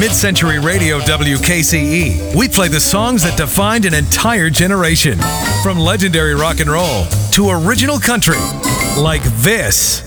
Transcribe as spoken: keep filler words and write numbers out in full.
Mid-Century Radio W K C E. We play the songs that defined an entire generation. From legendary rock and roll to original country. Like this.